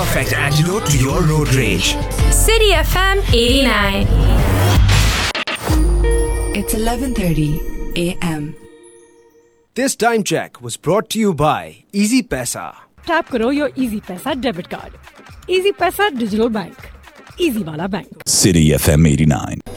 perfect antidote to your road rage. City FM 89. It's 11:30 a.m. This time check was brought to you by Easy Paisa. Tap करो your Easy Paisa debit card. Easy Paisa digital bank. Easy वाला bank. City FM 89.